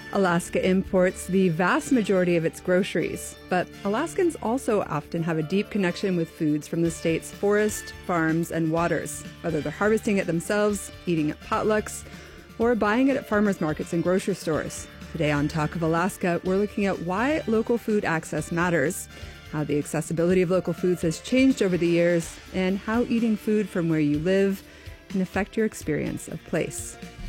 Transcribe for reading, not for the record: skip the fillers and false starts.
Alaska imports the vast majority of its groceries, but Alaskans also often have a deep connection with foods from the state's forest, farms, and waters, whether they're harvesting it themselves, eating at potlucks, or buying it at farmers markets and grocery stores. Today on Talk of Alaska, we're looking at why local food access matters, how the accessibility of local foods has changed over the years, and how eating food from where you live can affect your experience of place.